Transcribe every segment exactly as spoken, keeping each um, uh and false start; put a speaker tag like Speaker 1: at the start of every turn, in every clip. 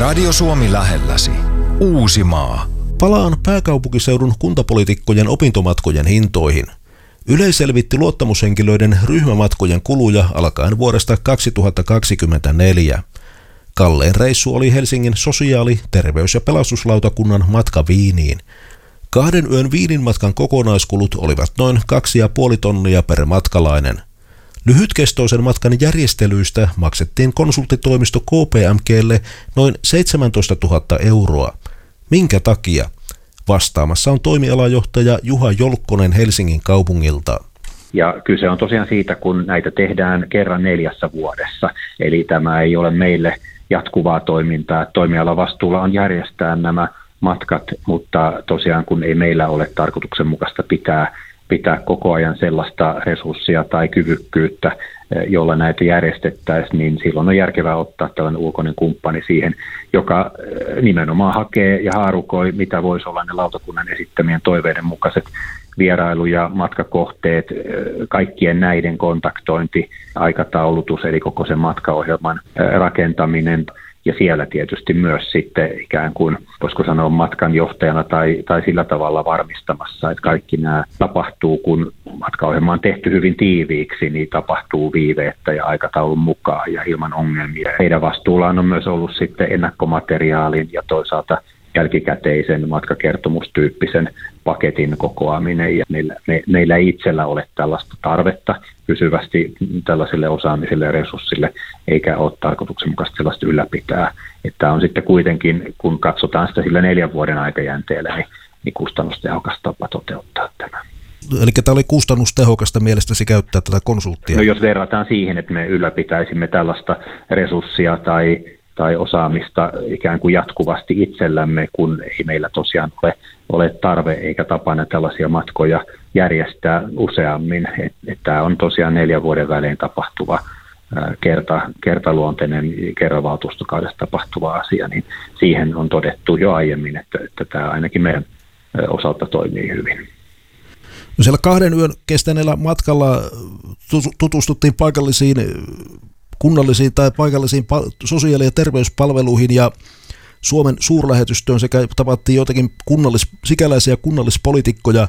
Speaker 1: Radio Suomi lähelläsi. Uusimaa.
Speaker 2: Palaan pääkaupunkiseudun kuntapoliitikkojen opintomatkojen hintoihin. Yle selvitti luottamushenkilöiden ryhmämatkojen kuluja alkaen vuodesta kaksituhattakaksikymmentäneljä. Kallein reissu oli Helsingin sosiaali-, terveys- ja pelastuslautakunnan matka Wieniin. Kahden yön Wienin matkan kokonaiskulut olivat noin kaksi ja puoli tonnia per matkalainen. Lyhytkestoisen matkan järjestelyistä maksettiin konsulttitoimisto K P M G:lle noin seitsemäntoistatuhatta euroa. Minkä takia? Vastaamassa on toimialajohtaja Juha Jolkkonen Helsingin kaupungilta.
Speaker 3: Ja kyse on tosiaan siitä, kun näitä tehdään kerran neljässä vuodessa. Eli tämä ei ole meille jatkuvaa toimintaa. Toimialavastuulla on järjestää nämä matkat, mutta tosiaan kun ei meillä ole tarkoituksenmukaista pitää, pitää koko ajan sellaista resurssia tai kyvykkyyttä, jolla näitä järjestettäisiin, niin silloin on järkevää ottaa tällainen ulkoinen kumppani siihen, joka nimenomaan hakee ja haarukoi, mitä voisi olla ne lautakunnan esittämien toiveiden mukaiset vierailu- ja matkakohteet, kaikkien näiden kontaktointi, aikataulutus, eli koko sen matkaohjelman rakentaminen. Ja siellä tietysti myös sitten ikään kuin, voisiko sanoa matkanjohtajana tai, tai sillä tavalla varmistamassa, että kaikki nämä tapahtuu, kun matkaohjelma on tehty hyvin tiiviiksi, niin tapahtuu viiveettä ja aikataulun mukaan ja ilman ongelmia. Heidän vastuullaan on myös ollut sitten ennakkomateriaalin ja toisaalta jälkikäteisen matkakertomustyyppisen paketin kokoaminen. Ja meillä, me, meillä ei itsellä ole tällaista tarvetta pysyvästi tällaiselle osaamiselle ja resurssille, eikä ole tarkoituksenmukaista sellaista ylläpitää. Että on sitten kuitenkin, kun katsotaan sitä sillä neljän vuoden aikajänteellä, niin, niin kustannustehokas tapa toteuttaa tämä.
Speaker 2: Eli tämä oli kustannustehokasta mielestäsi käyttää tätä konsulttia?
Speaker 3: No jos verrataan siihen, että me ylläpitäisimme tällaista resurssia tai tai osaamista ikään kuin jatkuvasti itsellämme, kun ei meillä tosiaan ole, ole tarve eikä tapana tällaisia matkoja järjestää useammin. Et, et tämä on tosiaan neljän vuoden välein tapahtuva ää, kerta, kertaluonteinen, kerran valtuustokaudessa tapahtuva asia, niin siihen on todettu jo aiemmin, että, että tämä ainakin meidän osalta toimii hyvin.
Speaker 2: No siellä kahden yön kestäneellä matkalla tutustuttiin paikallisiin kunnallisiin tai paikallisiin sosiaali- ja terveyspalveluihin ja Suomen suurlähetystöön sekä tavattiin jotakin kunnallis, sikäläisiä kunnallispoliitikkoja.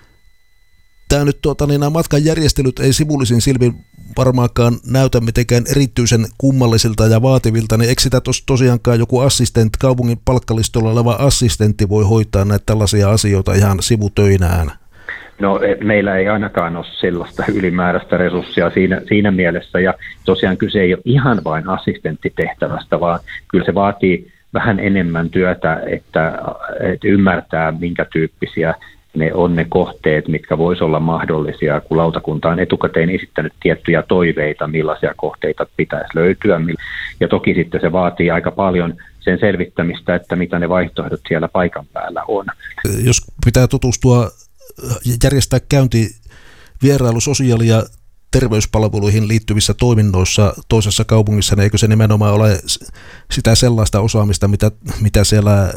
Speaker 2: Tämä nyt tuota, niin nämä matkan järjestelyt ei sivullisin silmin varmaankaan näytä mitenkään erityisen kummallisilta ja vaativilta, niin eikö sitä tos, tosiaankaan joku assistentti, kaupungin palkkalistolla oleva assistentti voi hoitaa näitä tällaisia asioita ihan sivutöinään?
Speaker 3: No meillä ei ainakaan ole sellaista ylimääräistä resurssia siinä, siinä mielessä, ja tosiaan kyse ei ole ihan vain assistenttitehtävästä, vaan kyllä se vaatii vähän enemmän työtä, että, että ymmärtää, minkä tyyppisiä ne on ne kohteet, mitkä voisi olla mahdollisia, kun lautakunta on etukäteen esittänyt tiettyjä toiveita, millaisia kohteita pitäisi löytyä, ja toki sitten se vaatii aika paljon sen selvittämistä, että mitä ne vaihtoehdot siellä paikan päällä on.
Speaker 2: Jos pitää tutustua järjestää käynti vierailu sosiaali- ja terveyspalveluihin liittyvissä toiminnoissa toisessa kaupungissa, niin eikö se nimenomaan ole sitä sellaista osaamista, mitä, mitä siellä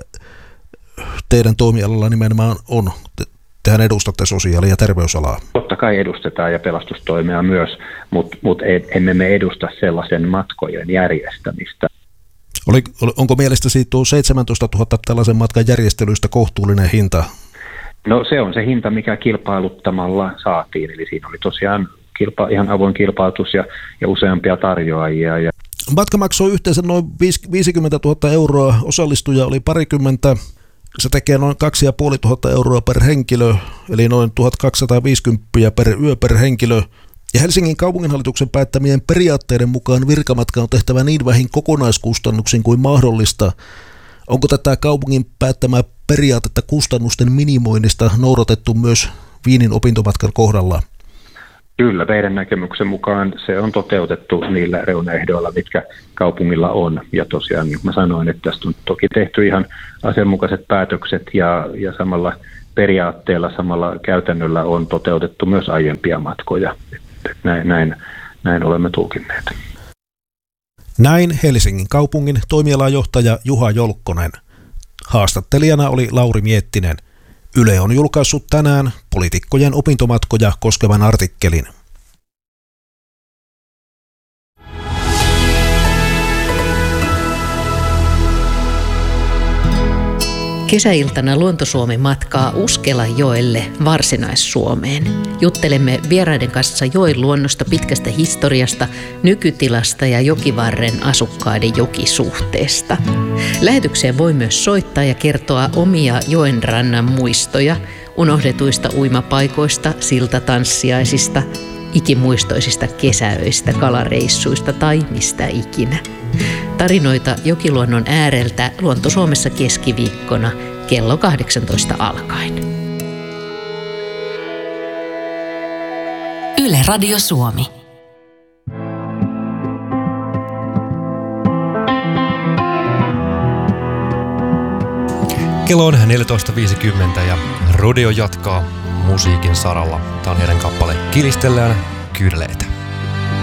Speaker 2: teidän toimialalla nimenomaan on? Tehän edustatte sosiaali- ja terveysalaa.
Speaker 3: Totta kai edustetaan ja pelastustoimea myös, mutta mut emme me edusta sellaisen matkojen järjestämistä.
Speaker 2: Oli, onko mielestäsi tuo seitsemäntoistatuhatta tällaisen matkan järjestelyistä kohtuullinen hinta?
Speaker 3: No se on se hinta, mikä kilpailuttamalla saatiin, eli siinä oli tosiaan kilpa, ihan avoin kilpailutus ja, ja useampia tarjoajia. Ja
Speaker 2: matka maksoi yhteensä noin viisikymmentätuhatta euroa, osallistuja oli parikymmentä, se tekee noin kaksituhattaviisisataa euroa per henkilö, eli noin tuhatkaksisataaviisikymmentä per yö per henkilö. Ja Helsingin kaupunginhallituksen päättämien periaatteiden mukaan virkamatka on tehtävä niin vähin kokonaiskustannuksin kuin mahdollista. Onko tätä kaupungin päättämää periaatetta kustannusten minimoinnista noudatettu myös Wienin opintomatkan kohdalla?
Speaker 3: Kyllä, meidän näkemyksen mukaan se on toteutettu niillä reunaehdoilla, mitkä kaupungilla on. Ja tosiaan, niin kuin mä sanoin, että tästä on toki tehty ihan asianmukaiset päätökset ja, ja samalla periaatteella, samalla käytännöllä on toteutettu myös aiempia matkoja. Näin, näin, näin olemme tulkinneet.
Speaker 2: Näin Helsingin kaupungin toimialajohtaja Juha Jolkkonen. Haastattelijana oli Lauri Miettinen. Yle on julkaissut tänään poliitikkojen opintomatkoja koskevan artikkelin.
Speaker 4: Kesäiltana Luonto-Suomi matkaa Uskelajoelle Varsinais-Suomeen. Juttelemme vieraiden kanssa joen luonnosta, pitkästä historiasta, nykytilasta ja jokivarren asukkaiden jokisuhteesta. Lähetykseen voi myös soittaa ja kertoa omia joen rannan muistoja, unohdetuista uimapaikoista, siltatanssiaisista, ikimuistoisista kesäöistä, kalareissuista tai mistä ikinä. Tarinoita jokiluonnon ääreltä Luonto-Suomessa keskiviikkona kello kahdeksantoista alkaen.
Speaker 5: Yle Radio Suomi.
Speaker 6: Kello on neljätoista viisikymmentä ja Rodeo jatkaa musiikin saralla. Tämä on heidän kappale Kilistellään kyydeleitä.